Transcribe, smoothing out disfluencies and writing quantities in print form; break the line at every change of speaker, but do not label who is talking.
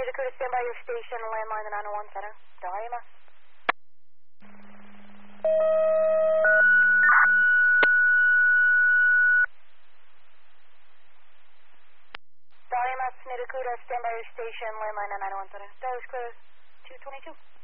Dakota, stand by your station, landline the 901 center. Dalimas. Dalimas, Dakota, stand by your station, landline the 901 center. Dallas clear, 222.